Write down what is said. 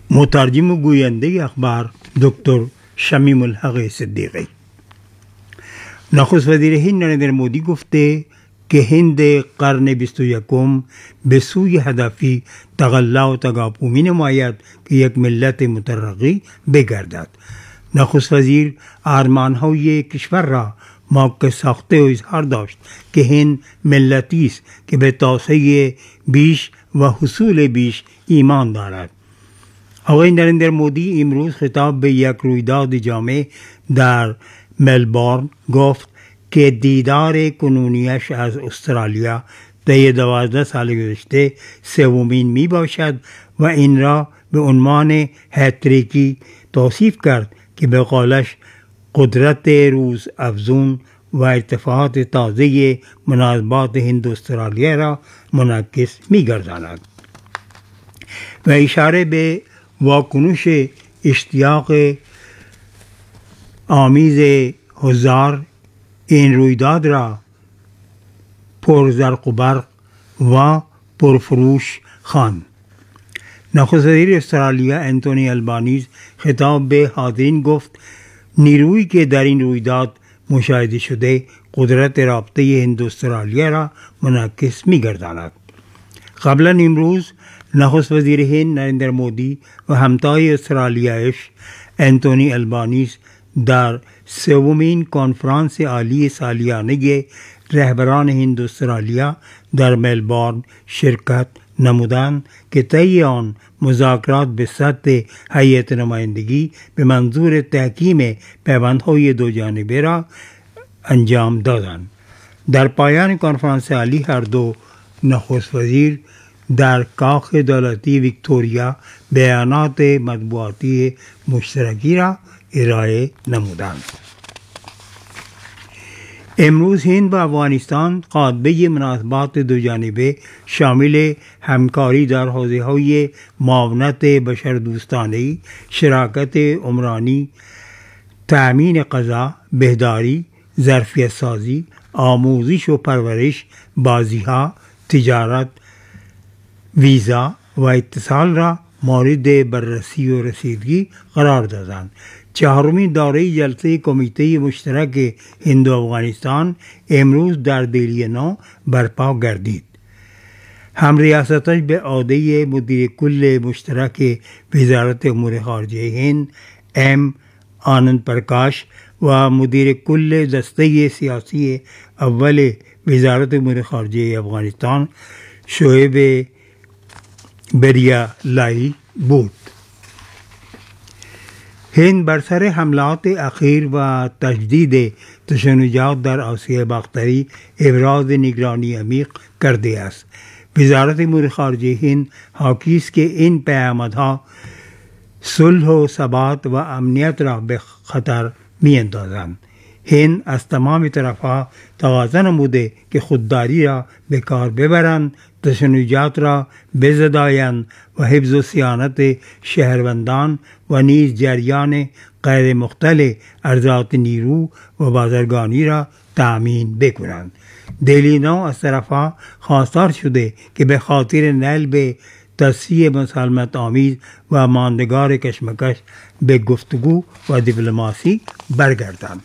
مترجم و گوینده اخبار دکتر شمیم الحق صدیقی. نخست وزیر هند نریندر مودی گفته که هند قرن 21 به سوی هدفی تقلا و تقاپو می نماید که یک ملت مترقی بگردد. نخست وزیر آرمان‌های کشور را موقع ساخته و اظهار داشت که هند ملتی است که به توسعه بیش و حصول بیش ایمان دارد. آقای نریندر مودی امروز خطاب به یک رویداد جامع در ملبورن گفت که دیدار کنونیش از استرالیا طی 12 سال گذشته سومین می باشد و این را به عنوان هتریکی توصیف کرد که به قولش قدرت روز افزون و ارتفاعات تازه مناسبات هند و استرالیا را منعکس می گرداند و اشاره به واکنش اشتیاق آمیز حضار این رویداد را پرزرق و برق و پرفروش خواند. نخست وزیر استرالیا انتونی البانیز خطاب به حاضرین گفت نیرویی که در این رویداد مشاهده شده قدرت رابطه هند و استرالیا را منعکس می‌گرداند. قبلا امروز نخست وزیر هند نریندر مودی و همتای استرالیایش انتونی البانیز در سومین کنفرانس عالی سالیانه رهبران هند و استرالیا در ملبورن شرکت نمودند که طی آن مذاکرات به سطح هیئت نمایندگی به منظور تحکیم پیوندهای دو جانبه را انجام دادند. در پایان کنفرانس عالی هر دو نخست وزیر در کاخ دولتی ویکتوریا بیانات مطبوعاتی مشترکی را ارائه نمودند. امروز هند و افغانستان قاطبه مناسبات دو جانبه شامل همکاری در حوزه‌های معاونت بشردوستانه، شراکت عمرانی، تأمین غذا، بهداری، ظرفیت سازی، آموزش و پرورش، بازی‌ها، تجارت، ویزا و اتصال را مورد بررسی و رسیدگی قرار دادند. چهارمین دوره جلسه کمیته مشترک هند و افغانستان امروز در دهلی نو برپا گردید. هم ریاستش به عهده مدیر کل مشترک وزارت امور خارجه هند ام آنند پرکاش و مدیر کل دسته سیاسی اول وزارت امور خارجه افغانستان شعیب بریالایی بود. هند بر سر حملات اخیر و تجدید تشنجات در آسیا باختری ابراز نگرانی عمیق کرده است. وزارت امور خارجه هند حاکی است که این پیامدها صلح و ثبات و امنیت را به خطر می اندازند. هند از تمام طرفها تقاضا نموده که خودداری را به کار ببرند، تشنجات را بزدایند و حفظ و صیانت شهروندان و نیز جریان غیر مختل ارزات نیرو و بازرگانی را تأمین بکنند. دهلی نو از طرفها خواستار شده که به خاطر نیل به تصفیه مسالمت آمیز و ماندگار کشمکش به گفتگو و دیپلماسی برگردند.